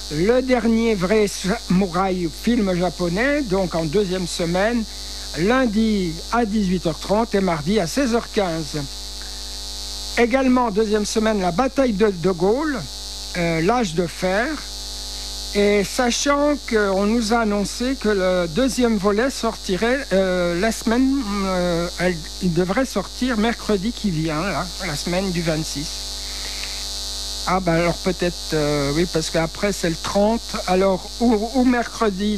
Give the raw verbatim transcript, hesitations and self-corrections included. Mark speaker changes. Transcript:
Speaker 1: Le dernier vrai samouraï film japonais, donc en deuxième semaine, lundi à dix-huit heures trente et mardi à seize heures quinze. Également, deuxième semaine, la bataille de De Gaulle, euh, l'âge de fer. Et sachant qu'on nous a annoncé que le deuxième volet sortirait euh, la semaine, euh, elle, il devrait sortir mercredi qui vient, là, la semaine du vingt-six. Ah ben alors peut-être, euh, oui, parce qu'après c'est le trente, alors ou, ou mercredi